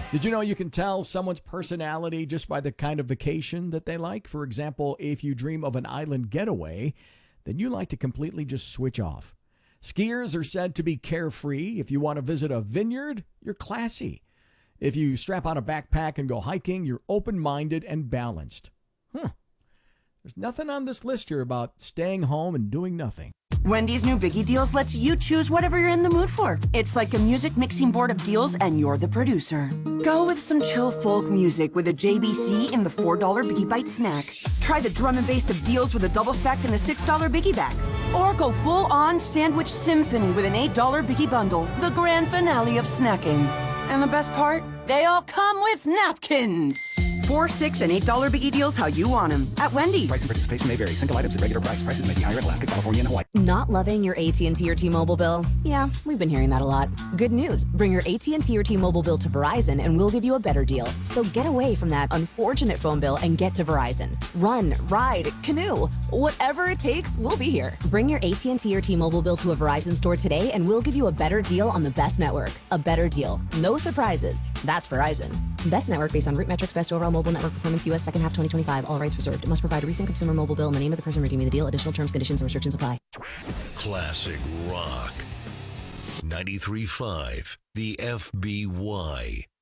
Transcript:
Did you know you can tell someone's personality just by the kind of vacation that they like? For example, if you dream of an island getaway, then you like to completely just switch off. Skiers are said to be carefree. If you want to visit a vineyard, you're classy. If you strap on a backpack and go hiking, you're open-minded and balanced. There's nothing on this list here about staying home and doing nothing. Wendy's new Biggie Deals lets you choose whatever you're in the mood for. It's like a music mixing board of deals, and you're the producer. Go with some chill folk music with a JBC in the $4 Biggie Bite snack. Try the drum and bass of deals with a double stack in the $6 Biggie bag. Or go full-on sandwich symphony with an $8 Biggie bundle, the grand finale of snacking. And the best part? They all come with napkins. $4, $6, and $8 Biggie Deals how you want them at Wendy's. Price and participation may vary. Single items at regular price. Prices may be higher in Alaska, California, and Hawaii. Not loving your AT&T or T-Mobile bill? Yeah, we've been hearing that a lot. Good news. Bring your AT&T or T-Mobile bill to Verizon and we'll give you a better deal. So get away from that unfortunate phone bill and get to Verizon. Run, ride, canoe. Whatever it takes, we'll be here. Bring your AT&T or T-Mobile bill to a Verizon store today and we'll give you a better deal on the best network. A better deal. No surprises. That's Verizon. Best network based on root metrics, best overall mobile network performance, U.S. second half 2025. All rights reserved. It must provide a recent consumer mobile bill and the name of the person redeeming the deal. Additional terms, conditions, and restrictions apply. Classic Rock. 93.5 The FBY.